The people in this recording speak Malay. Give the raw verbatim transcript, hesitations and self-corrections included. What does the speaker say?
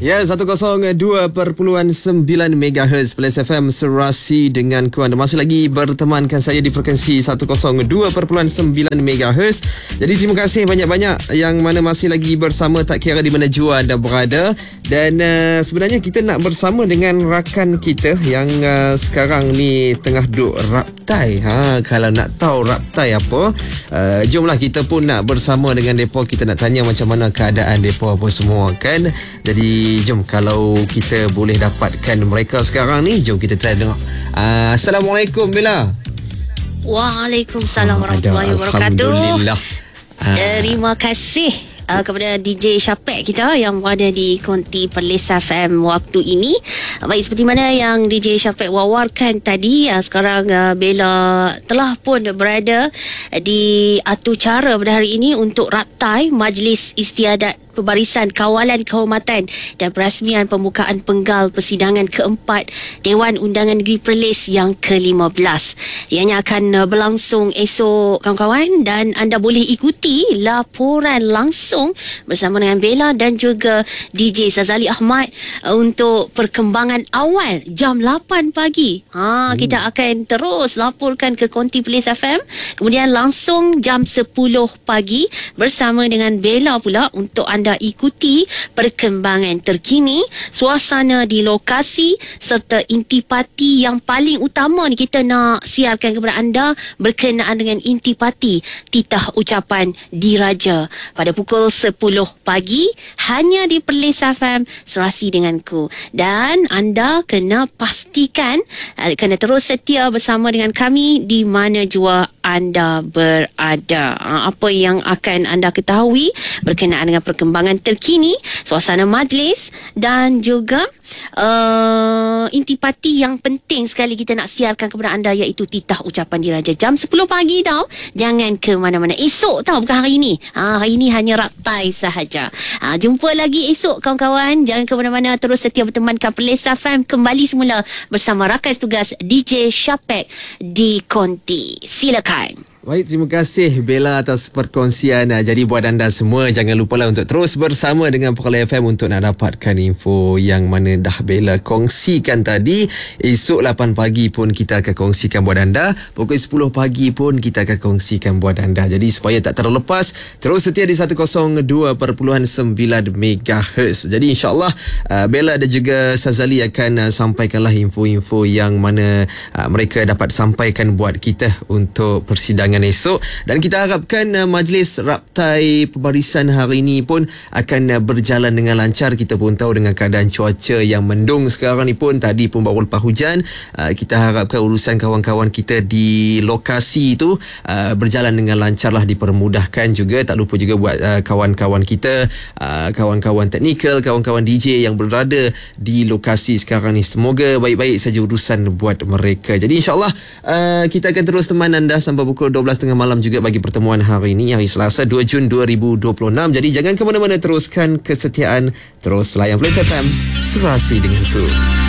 Ya, seratus dua perpuluhan sembilan megahertz Plus F M Serasi dengan ku. Anda masih lagi bertemankan saya di frekuensi seratus dua perpuluhan sembilan megahertz. Jadi terima kasih banyak-banyak yang mana masih lagi bersama, tak kira di mana jua anda berada. Dan uh, sebenarnya kita nak bersama dengan rakan kita yang uh, sekarang ni tengah duk raptai. Ha, kalau nak tahu raptai apa, uh, jomlah kita pun nak bersama dengan depa. Kita nak tanya macam mana keadaan depa apa semua kan. Jadi jom, kalau kita boleh dapatkan mereka sekarang ni, jom kita try dengar. Uh, Assalamualaikum Bella. Waalaikumsalam warahmatullahi wabarakatuh. Alhamdulillah. Uh. Terima kasih uh, kepada D J Syapek kita yang berada di konti Perlis F M waktu ini. Baik, seperti mana yang D J Syapek wawarkan tadi, uh, sekarang uh, Bella telah pun berada di atur cara pada hari ini untuk raptai Majlis Istiadat Pembarisan Kawalan Kehormatan dan Perasmian Pembukaan Penggal Persidangan keempat Dewan Undangan Negeri Perlis yang ke lima belas. Ianya akan berlangsung esok kawan-kawan, dan anda boleh ikuti laporan langsung bersama dengan Bella dan juga D J Sazali Ahmad untuk perkembangan awal jam lapan pagi. Ha, hmm. Kita akan terus laporkan ke konti Perlis F M. Kemudian langsung jam sepuluh pagi bersama dengan Bella pula untuk anda Anda ikuti perkembangan terkini, suasana di lokasi serta intipati yang paling utama ni kita nak siarkan kepada anda berkenaan dengan intipati titah ucapan diraja pada pukul sepuluh pagi hanya di Perlis F M Serasi denganku. Dan anda kena pastikan kena terus setia bersama dengan kami di mana jua anda berada. Apa yang akan anda ketahui berkenaan dengan perkembangan terkini, suasana majlis dan juga uh, intipati yang penting sekali kita nak siarkan kepada anda, iaitu titah ucapan diraja jam sepuluh pagi tau. Jangan ke mana-mana. Esok tau, bukan hari ini. Ha, hari ini hanya raptai sahaja. Ha, jumpa lagi esok kawan-kawan. Jangan ke mana-mana, terus setia bertemankan Perlis F M kembali semula bersama rakan tugas D J Syapek di konti. Silakan. Baik, terima kasih Bella atas perkongsian. Jadi buat anda semua, jangan lupalah untuk terus bersama dengan Perlis F M untuk nak dapatkan info yang mana dah Bella kongsikan tadi. Esok lapan pagi pun kita akan kongsikan buat anda. Pukul sepuluh pagi pun kita akan kongsikan buat anda. Jadi supaya tak terlepas, terus setia di seratus dua perpuluhan sembilan megahertz. Jadi insyaAllah uh, Bella dan juga Sazali akan uh, sampaikanlah info-info yang mana uh, mereka dapat sampaikan buat kita untuk persidangan esok. Dan kita harapkan uh, majlis raptai pembarisan hari ini pun akan uh, berjalan dengan lancar. Kita pun tahu dengan keadaan cuaca yang mendung sekarang ni pun, tadi pun baru lepas hujan. uh, kita harapkan urusan kawan-kawan kita di lokasi itu uh, berjalan dengan lancar lah, dipermudahkan juga. Tak lupa juga buat uh, kawan-kawan kita, uh, kawan-kawan teknikal, kawan-kawan D J yang berada di lokasi sekarang ni, semoga baik-baik saja urusan buat mereka. Jadi insyaAllah uh, kita akan terus teman anda sampai pukul dua belas tiga puluh malam juga bagi pertemuan hari ini, hari Selasa dua Jun dua ribu dua puluh enam. Jadi jangan ke mana-mana, teruskan kesetiaan, terus layan Perlis F M Serasi denganku.